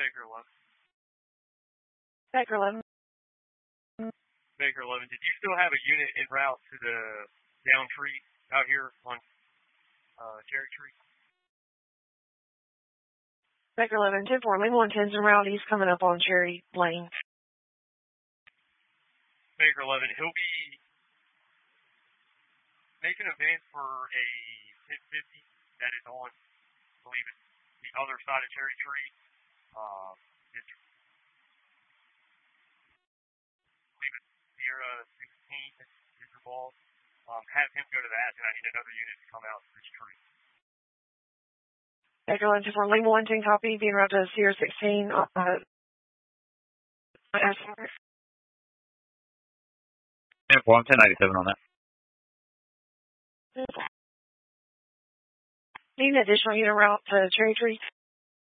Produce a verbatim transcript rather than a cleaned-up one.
Baker eleven. Baker eleven. Baker eleven. Did you still have a unit en route to the down tree out here on uh, Cherry Tree? Baker eleven, ten four, Lima one ten's en route. He's coming up on Cherry Lane. Baker eleven, he'll be making an advance for a ten fifty that is on, I believe it's the other side of Cherry Tree. Uh, it's, I believe it's Sierra sixteen, is the ball. Um, have him go to that, and I need another unit to come out to this tree. Baker eleven, ten four, Lima one ten, copy. Being routed to Sierra sixteen. Uh, ten four, I'm ten ninety-seven on that. Need an additional unit route to Cherry Tree.